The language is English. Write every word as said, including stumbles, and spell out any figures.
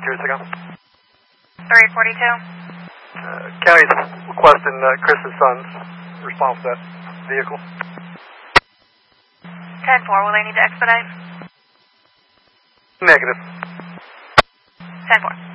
Two ago. three forty-two. Uh, county's requesting uh, Chris's sons respond for that vehicle. ten four, will they need to expedite? Negative. ten four.